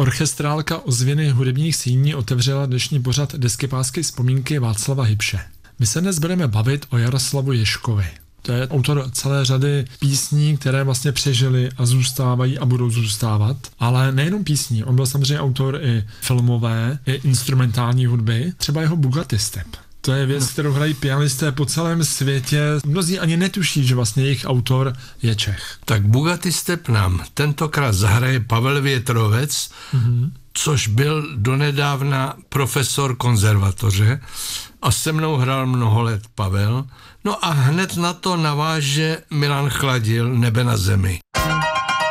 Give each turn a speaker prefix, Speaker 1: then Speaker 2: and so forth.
Speaker 1: Orchestrálka ozvěny hudebních síní otevřela dnešní pořad Deskypásky vzpomínky Václava Hybše. My se dnes budeme bavit o Jaroslavu Ježkovi. To je autor celé řady písní, které vlastně přežily a zůstávají a budou zůstávat. Ale nejenom písní, on byl samozřejmě autor i filmové, i instrumentální hudby, třeba jeho Bugatti Step. To je věc, kterou hrají pianisté po celém světě. Mnozí ani netuší, že vlastně jejich autor je Čech.
Speaker 2: Tak Bugatti Step nám tentokrát zahraje Pavel Větrovec, což byl donedávna profesor konzervatoře a se mnou hrál mnoho let Pavel. No a hned na to naváže Milan Chladil Nebe na zemi.